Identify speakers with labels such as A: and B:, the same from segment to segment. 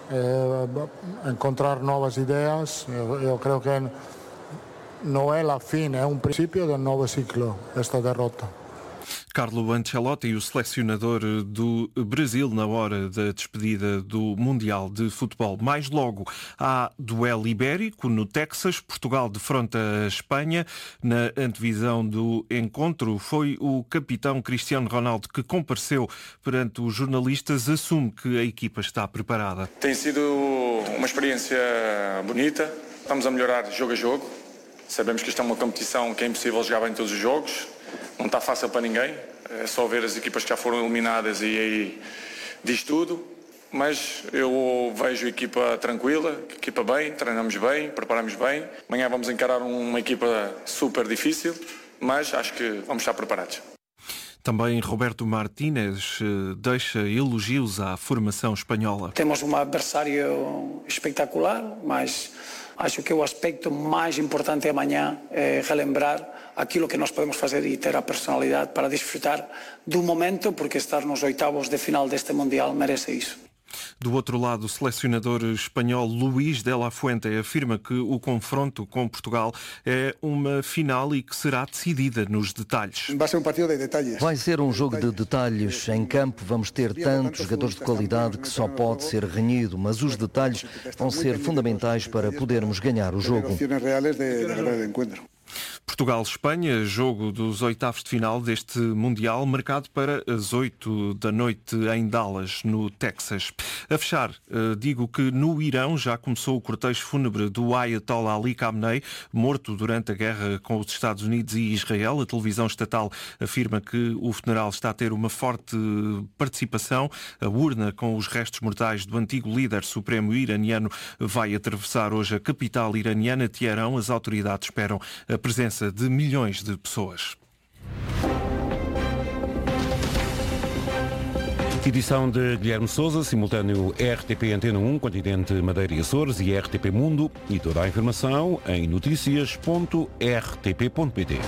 A: encontrar novas ideias. Eu creio que não é a fim, é um princípio de um novo ciclo esta derrota.
B: Carlo Ancelotti, o selecionador do Brasil, na hora da despedida do Mundial de Futebol. Mais logo, há duelo ibérico no Texas. Portugal defronta a Espanha. Na antevisão do encontro, foi o capitão Cristiano Ronaldo que compareceu perante os jornalistas. Assume que a equipa está preparada.
C: Tem sido uma experiência bonita. Estamos a melhorar jogo a jogo. Sabemos que isto é uma competição que é impossível jogar bem todos os jogos. Não está fácil para ninguém, é só ver as equipas que já foram eliminadas e aí diz tudo. Mas eu vejo a equipa tranquila, a equipa bem, treinamos bem, preparamos bem. Amanhã vamos encarar uma equipa super difícil, mas acho que vamos estar preparados.
B: Também Roberto Martínez deixa elogios à formação espanhola.
D: Temos um adversário espetacular, mas acho que o aspecto mais importante amanhã é relembrar aquilo que nós podemos fazer e ter a personalidade para desfrutar do momento, porque estar nos oitavos de final deste Mundial merece isso.
B: Do outro lado, o selecionador espanhol Luís de la Fuente afirma que o confronto com Portugal é uma final e que será decidida nos detalhes.
E: Vai ser um jogo de detalhes. Em campo vamos ter tantos jogadores de qualidade que só pode ser renhido, mas os detalhes vão ser fundamentais para podermos ganhar o jogo.
B: Portugal-Espanha, jogo dos oitavos de final deste Mundial, marcado para as 8 da noite em Dallas, no Texas. A fechar, digo que no Irão já começou o cortejo fúnebre do Ayatollah Ali Khamenei, morto durante a guerra com os Estados Unidos e Israel. A televisão estatal afirma que o funeral está a ter uma forte participação. A urna com os restos mortais do antigo líder supremo iraniano vai atravessar hoje a capital iraniana, Teherão. As autoridades esperam a presença de milhões de pessoas.
F: Edição de Guilherme Sousa, simultâneo RTP Antena 1, Continente Madeira e Açores e RTP Mundo, e toda a informação em noticias.rtp.pt.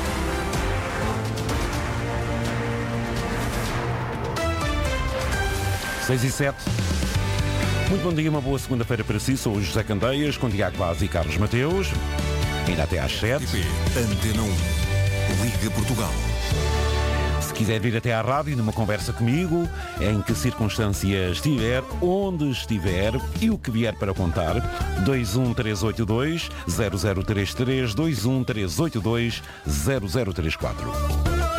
F: 6:07. Muito bom dia, uma boa segunda-feira para si. Sou o José Candeias, com Tiago Vaz e Carlos Mateus. Ainda até às 7.
G: Antena 1. Liga Portugal.
F: Se quiser vir até à rádio numa conversa comigo, em que circunstância estiver, onde estiver e o que vier para contar, 21382 0033 21382 0034.